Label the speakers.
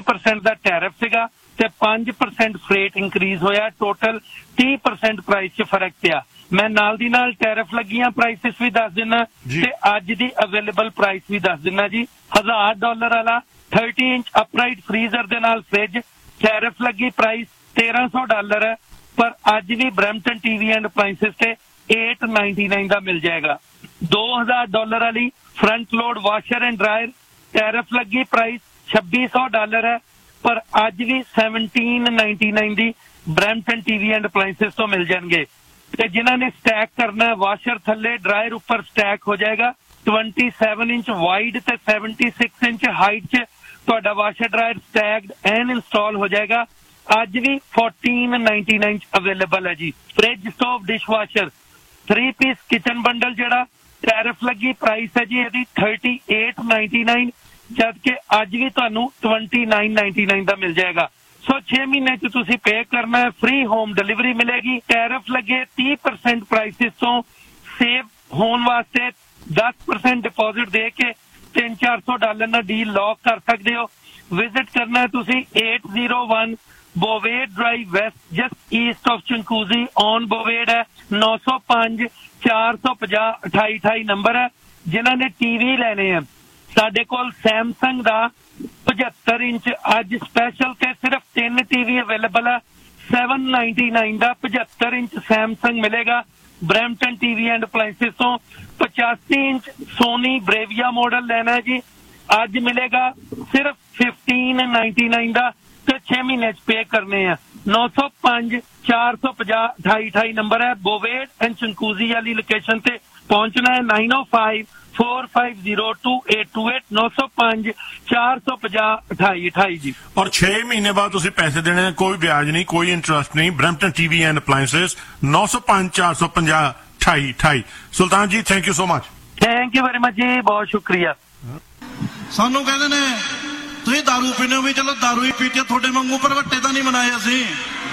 Speaker 1: 20% ਦਾ tariff ਸੀਗਾ ਤੇ 5% fret increase ਹੋਇਆ, ਟੋਟਲ 30% ਪ੍ਰਾਈਸ 'ਚ ਫਰਕ ਪਿਆ। ਮੈਂ ਨਾਲ ਦੀ ਨਾਲ ਟੈਰਿਫ ਲੱਗੀਆਂ ਪ੍ਰਾਈਸਿਸ ਵੀ ਦੱਸ ਦਿੰਦਾ ਤੇ ਅੱਜ ਦੀ ਅਵੇਲੇਬਲ ਪ੍ਰਾਈਸ ਵੀ ਦੱਸ ਦਿੰਦਾ ਜੀ। $1000 ਵਾਲਾ 30 ਇੰਚ ਅਪਰਾਈਟ ਫਰੀਜ਼ਰ ਦੇ ਨਾਲ ਫ੍ਰਿਜ, ਟੈਰਿਫ ਲੱਗੀ ਪ੍ਰਾਈਸ $1300 ਹੈ, ਪਰ ਅੱਜ ਵੀ ਬਰੈਂਪਟਨ ਟੀਵੀ ਐਂਡ ਅਪਲਾਈਂਸਿਸ ਤੇ $899 ਦਾ ਮਿਲ ਜਾਏਗਾ। $2000 ਵਾਲੀ front load washer and dryer, tariff ਲੱਗੀ ਪ੍ਰਾਈਸ $2600 ਹੈ, ਪਰ ਅੱਜ ਵੀ $1799 ਦੀ ਬਰੈਂਪਟਨ ਟੀਵੀ ਐਂਡ ਅਪਲਾਈਂਸਿਸ ਤੋਂ ਮਿਲ ਜਾਣਗੇ। ਤੇ ਜਿਨ੍ਹਾਂ ਨੇ ਸਟੈਕ ਕਰਨਾ ਹੈ, ਵਾਸ਼ਰ ਥੱਲੇ ਡਰਾਇਰ ਉੱਪਰ ਸਟੈਕ ਹੋ ਜਾਏਗਾ। 27 ਇੰਚ ਵਾਈਡ ਤੇ 76 ਇੰਚ ਹਾਈਟ 'ਚ ਤੁਹਾਡਾ washer dryer stacked and install ਹੋ ਜਾਏਗਾ। ਅੱਜ ਵੀ $1499 'ਚ ਅਵੇਲੇਬਲ ਹੈ ਜੀ। Fridge, stove, dish washer 3 piece kitchen bundle ਜਿਹੜਾ ਟੈਰਿਫ ਲੱਗੀ ਪ੍ਰਾਈਸ ਹੈ ਜੀ ਇਹਦੀ $3899, ਜਦ ਕਿ ਅੱਜ ਵੀ ਤੁਹਾਨੂੰ $2999 ਦਾ ਮਿਲ ਜਾਏਗਾ। ਸੋ 6 ਮਹੀਨੇ 'ਚ ਤੁਸੀਂ ਪੇ ਕਰਨਾ ਹੈ, ਫ੍ਰੀ ਹੋਮ ਡਿਲੀਵਰੀ ਮਿਲੇਗੀ। ਟੈਰਿਫ ਲੱਗੇ 30% ਪ੍ਰਾਈਸਿਸ ਤੋਂ ਸੇਵ ਹੋਣ ਵਾਸਤੇ 10% ਡਿਪੋਜ਼ਿਟ ਦੇ ਕੇ $300-400 ਨਾਲ ਡੀਲ ਲੌਕ ਕਰ ਸਕਦੇ ਹੋ। ਵਿਜ਼ਿਟ ਕਰਨਾ ਹੈ ਤੁਸੀਂ 801 ਬੋਵੇਡ drive West, just East of ਚੰਕੂਜ਼ੀ on ਬੋਵੇਡ ਹੈ। 905 450 2828 ਨੰਬਰ ਹੈ। ਜਿਨ੍ਹਾਂ ਨੇ ਟੀਵੀ ਲੈਣੇ ਆ, ਸਾਡੇ ਕੋਲ ਸੈਮਸੰਗ ਦਾ 75 ਇੰਚ ਅੱਜ ਸਪੈਸ਼ਲ ਤੇ ਸਿਰਫ 3 ਟੀਵੀ ਅਵੇਲੇਬਲ ਹੈ। $799 ਦਾ 75 ਇੰਚ ਸੈਮਸੰਗ ਮਿਲੇਗਾ ਬਰੈਂਪਟਨ ਟੀਵੀ ਐਂਡ ਅਪਲਾਈਂਸਿਸ ਤੋਂ। 85 ਇੰਚ ਸੋਨੀ ਬ੍ਰੇਵੀਆ ਮਾਡਲ ਲੈਣਾ ਹੈ ਜੀ, ਅੱਜ ਮਿਲੇਗਾ ਸਿਰਫ $1599 ਦਾ ਤੇ 6 ਮਹੀਨੇ 'ਚ ਪੇ ਕਰਨੇ ਆ। 905 450 2828 ਨੰਬਰ ਹੈ। ਬੋਵੇਡ ਐਂਡ ਚੰਕੂਜ਼ੀ ਵਾਲੀ ਲੋਕੇਸ਼ਨ ਤੇ ਪਹੁੰਚਣਾ ਹੈ। 905 4502828 905 450 2828 ਜੀ।
Speaker 2: और 6 महीने बाद तुसी पैसे देने, कोई ब्याज नहीं, कोई इंटरेस्ट नहीं। Brampton TV and appliances 905 450 2828। Sultan ji thank you so much.
Speaker 1: Thank you very much जी, बहुत शुक्रिया।
Speaker 3: ਸਾਨੂੰ ਕਹਿੰਦੇ ਨੇ ਤੁਸੀਂ ਦਾਰੂ ਪੀਣੇ ਹੋ, ਵੀ ਚਲੋ ਦਾਰੂ ਹੀ ਪੀਤੀ, ਤੁਹਾਡੇ ਵਾਂਗੂ ਭਰਵੱਟੇ ਤਾਂ ਨਹੀਂ ਮਨਾਏ ਅਸੀਂ।